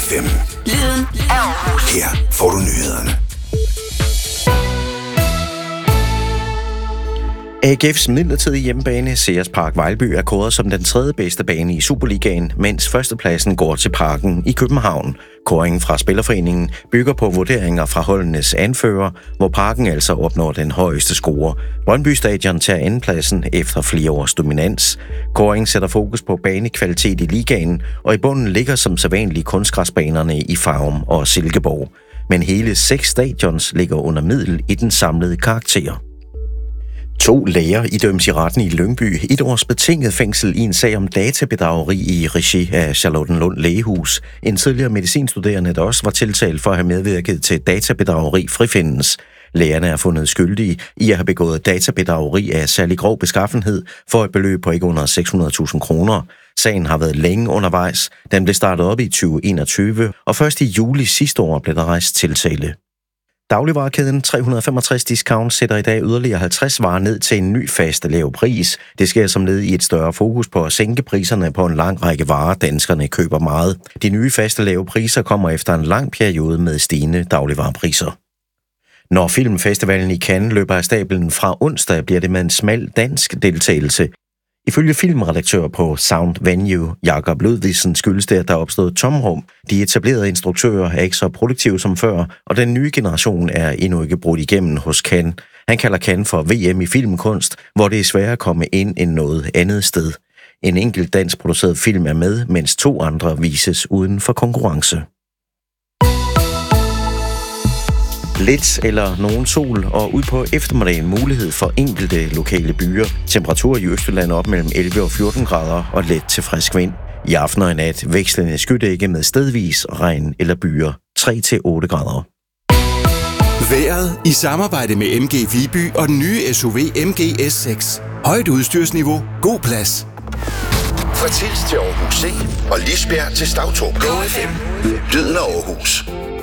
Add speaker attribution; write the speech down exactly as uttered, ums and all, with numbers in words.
Speaker 1: F M.
Speaker 2: Lyden af Aarhus.
Speaker 1: Her får du nyhederne.
Speaker 3: A G F's midlertidige hjemmebane, Sears Park Vejlby, er kåret som den tredje bedste bane i Superligaen, mens førstepladsen går til Parken i København. Kåringen fra Spillerforeningen bygger på vurderinger fra holdenes anfører, hvor Parken altså opnår den højeste score. Brøndby Stadion tager andenpladsen efter flere års dominans. Kåringen sætter fokus på banekvalitet i ligaen, og i bunden ligger som sædvanligt kunstgræsbanerne i Farum og Silkeborg. Men hele seks stadions ligger under middel i den samlede karakter. To læger idømmes i retten i Lyngby et års betinget fængsel i en sag om databedrageri i regi af Charlottenlund Lægehus. En tidligere medicinstuderende, der også var tiltalt for at have medvirket til databedrageri, frifindes. Lægerne er fundet skyldige i at have begået databedrageri af særlig grov beskaffenhed for et beløb på ikke under seks hundrede tusind kroner. Sagen har været længe undervejs. Den blev startet op i tyve enogtyve, og først i juli sidste år blev der rejst tiltale. Dagligvarekæden tre hundrede og femogtres Discount sætter i dag yderligere halvtreds varer ned til en ny fast lav pris. Det sker som led i et større fokus på at sænke priserne på en lang række varer, danskerne køber meget. De nye faste lave priser kommer efter en lang periode med stigende dagligvarepriser. Når Filmfestivalen i Cannes løber af stablen fra onsdag, bliver det med en smal dansk deltagelse. Ifølge filmredaktør på Sound Venue, Jakob Ludvigsen, skyldes det, at der er opstået tomrum. De etablerede instruktører er ikke så produktive som før, og den nye generation er endnu ikke brudt igennem hos Cannes. Han kalder Cannes for V M i filmkunst, hvor det er sværere at komme ind end noget andet sted. En enkelt dansk produceret film er med, mens to andre vises uden for konkurrence. Lidt eller nogen sol, og ud på eftermiddagen mulighed for enkelte lokale byer. Temperatur i Østjylland op mellem elleve og fjorten grader og let til frisk vind. I aften og i nat vekslende skydække med stedvis regn eller byer tre til otte grader.
Speaker 4: Vejret i samarbejde med M G Viby og den nye S U V M G S seks. Højt udstyrsniveau, god plads.
Speaker 1: Fra Tilst til Aarhus C og Lisbjerg til Stavtrup. Go F M. Lyden af Aarhus.